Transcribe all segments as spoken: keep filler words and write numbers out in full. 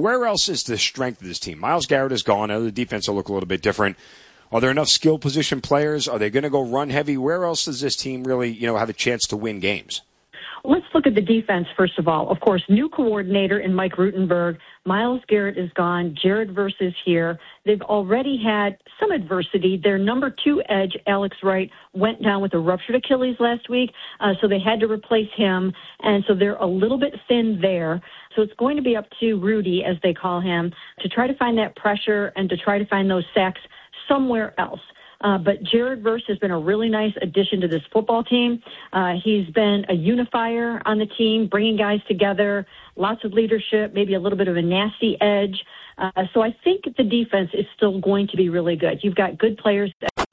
where else is the strength of this team? Myles Garrett is gone. I know the defense will look a little bit different. Are there enough skill position players? Are they going to go run heavy? Where else does this team really, you know, have a chance to win games? Let's look at the defense, first of all. Of course, new coordinator in Mike Rutenberg. Myles Garrett is gone. Jared Verse is here. They've already had some adversity. Their number two edge, Alex Wright, went down with a ruptured Achilles last week, uh, so they had to replace him, and so they're a little bit thin there. So it's going to be up to Rudy, as they call him, to try to find that pressure and to try to find those sacks somewhere else. Uh, but Jared Verse has been a really nice addition to this football team. Uh, he's been a unifier on the team, bringing guys together, lots of leadership, maybe a little bit of a nasty edge. Uh, so I think the defense is still going to be really good. You've got good players.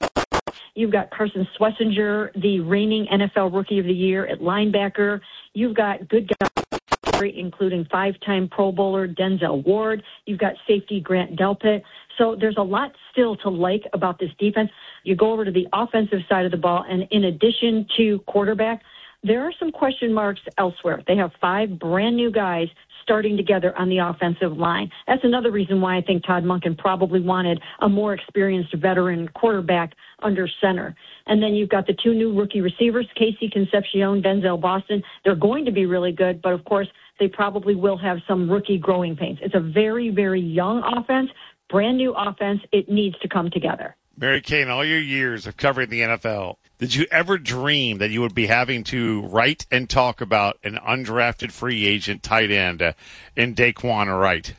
You've got Carson Schlesinger, the reigning N F L Rookie of the Year at linebacker. You've got good guys, including five-time Pro Bowler Denzel Ward. You've got safety Grant Delpit. So there's a lot still to like about this defense. You go over to the offensive side of the ball, and in addition to quarterback, there are some question marks elsewhere. They have five brand new guys starting together on the offensive line. That's another reason why I think Todd Monken probably wanted a more experienced veteran quarterback under center. And then you've got the two new rookie receivers, Casey Concepcion, Denzel Boston. They're going to be really good, but of course they probably will have some rookie growing pains. It's a very, very young offense, brand new offense. It needs to come together. Mary Kay, in all your years of covering the N F L, did you ever dream that you would be having to write and talk about an undrafted free agent tight end uh, in Daquan Wright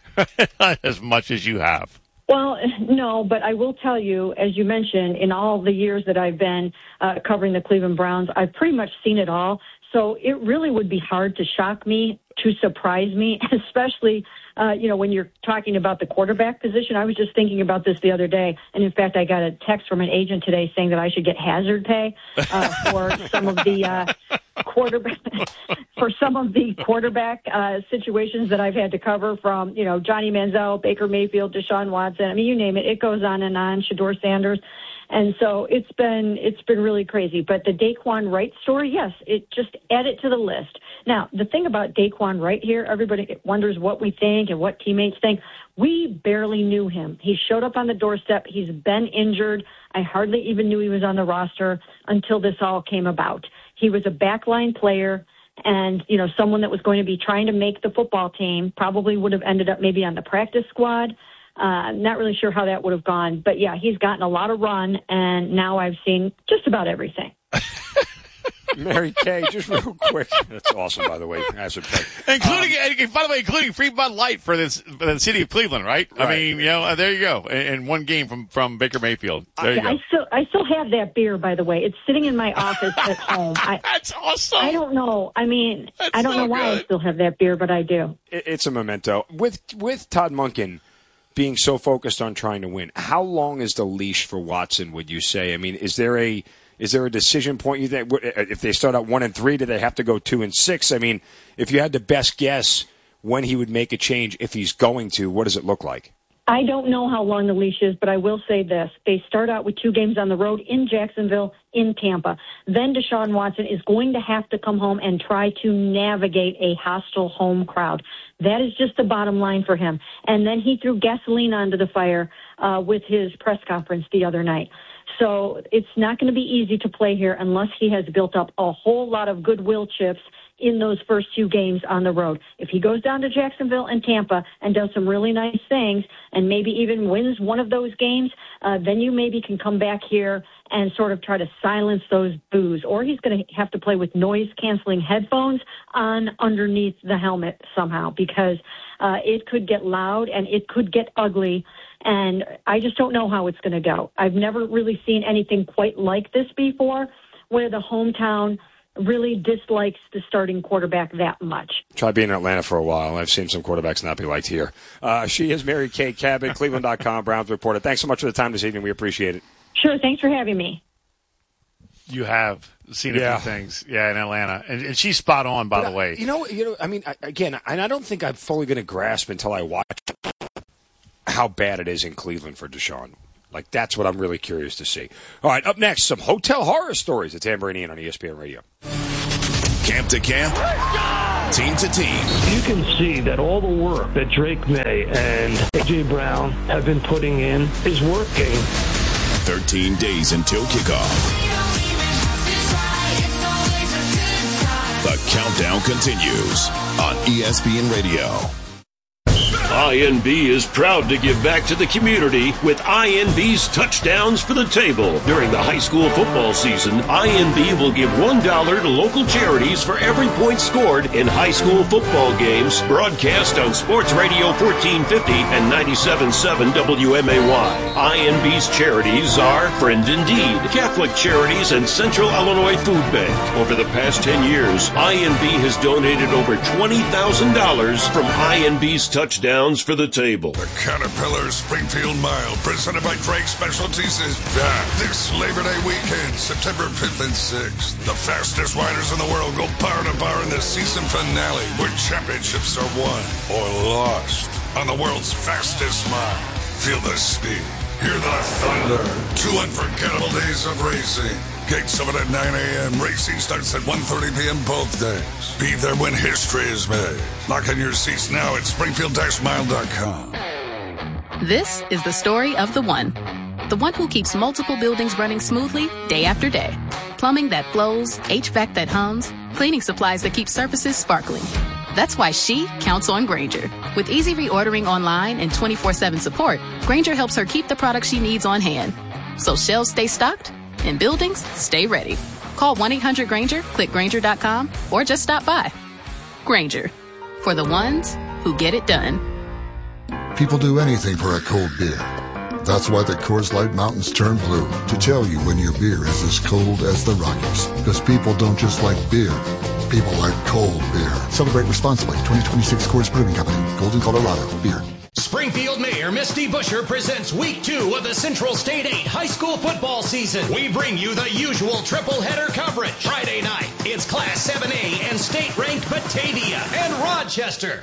as much as you have? Well, no, but I will tell you, as you mentioned, in all the years that I've been uh, covering the Cleveland Browns, I've pretty much seen it all. So it really would be hard to shock me, to surprise me, especially, uh, you know, when you're talking about the quarterback position. I was just thinking about this the other day. And in fact, I got a text from an agent today saying that I should get hazard pay uh, for some of the uh, quarterback, for some of the quarterback uh, situations that I've had to cover, from, you know, Johnny Manziel, Baker Mayfield, Deshaun Watson. I mean, you name it. It goes on and on. Shedeur Sanders. And so it's been it's been really crazy. But the Daquan Wright story, yes, it just add it to the list. Now, the thing about Daquan Wright here, everybody wonders what we think and what teammates think. We barely knew him. He showed up on the doorstep. He's been injured. I hardly even knew he was on the roster until this all came about. He was a backline player, and, you know, someone that was going to be trying to make the football team, probably would have ended up maybe on the practice squad. Uh, not really sure how that would have gone. But, yeah, he's gotten a lot of run, and now I've seen just about everything. Mary Kay, just real quick. That's awesome, by the way. Including, um, by the way, including free Bud Light for, this, for the city of Cleveland, right? right. I mean, you know, uh, there you go. And one game from, from Baker Mayfield. There you I, go. I still, I still have that beer, by the way. It's sitting in my office at home. I, That's awesome. I don't know. I mean, That's I don't so know why good. I still have that beer, but I do. It, it's a memento. With with Todd Monken being so focused on trying to win, how long is the leash for Watson, would you say? I mean, is there a is there a decision point? You think if they start out one and three, do they have to go two and six? I mean, if you had the best guess when he would make a change, if he's going to, what does it look like? I don't know how long the leash is, but I will say this. They start out with two games on the road in Jacksonville, in Tampa. Then Deshaun Watson is going to have to come home and try to navigate a hostile home crowd. That is just the bottom line for him. And then he threw gasoline onto the fire uh, with his press conference the other night. So it's not going to be easy to play here unless he has built up a whole lot of goodwill chips in those first two games on the road. If he goes down to Jacksonville and Tampa and does some really nice things and maybe even wins one of those games, uh, then you maybe can come back here and sort of try to silence those boos. Or he's going to have to play with noise-canceling headphones on underneath the helmet somehow, because uh, it could get loud and it could get ugly. And I just don't know how it's going to go. I've never really seen anything quite like this before, where the hometown really dislikes the starting quarterback that much. Try being in Atlanta for a while. I've seen some quarterbacks not be liked here. Uh, she is Mary Kay Cabot, Cleveland dot com, Browns reporter. Thanks so much for the time this evening. We appreciate it. Sure. Thanks for having me. You have seen a yeah. few things, yeah, in Atlanta, and, and she's spot on, by but the way. I, you know, you know. I mean, I, again, and I don't think I'm fully going to grasp until I watch how bad it is in Cleveland for Deshaun. Like, that's what I'm really curious to see. All right, up next, some hotel horror stories at Tambourine Ian on E S P N Radio. Camp to camp, team to team. You can see that all the work that Drake May and A J. Brown have been putting in is working. thirteen days until kickoff. The countdown continues on E S P N Radio. I N B is proud to give back to the community with I N B's Touchdowns for the Table. During the high school football season, I N B will give one dollar to local charities for every point scored in high school football games, broadcast on Sports Radio fourteen fifty and ninety-seven point seven W M A Y. I N B's charities are Friend Indeed, Catholic Charities, and Central Illinois Food Bank. Over the past ten years, I N B has donated over twenty thousand dollars from I N B's Touchdowns for the Table. The Caterpillar Springfield Mile, presented by Drake Specialties, is back this Labor Day weekend, September fifth and sixth. The fastest riders in the world go bar to bar in the season finale, where championships are won or lost on the world's fastest mile. Feel the speed, hear the thunder. Two unforgettable days of racing. Gates open at nine a.m. Racing starts at one thirty p.m. both days. Be there when history is made. Lock in your seats now at springfield dash mile dot com. This is the story of the one. The one who keeps multiple buildings running smoothly day after day. Plumbing that flows, H V A C that hums, cleaning supplies that keep surfaces sparkling. That's why she counts on Grainger. With easy reordering online and twenty-four seven support, Grainger helps her keep the products she needs on hand. So shelves stay stocked and buildings stay ready. Call one eight hundred Grainger, click Grainger dot com, or just stop by. Grainger, for the ones who get it done. People do anything for a cold beer. That's why the Coors Light Mountains turn blue, to tell you when your beer is as cold as the Rockies. Because people don't just like beer, people like cold beer. Celebrate responsibly. twenty twenty-six Coors Brewing Company, Golden, Colorado. Beer. Springfield Mayor Misty Buscher presents week two of the Central State eight high school football season. We bring you the usual triple header coverage. Friday night, it's Class seven A and state-ranked Batavia and Rochester.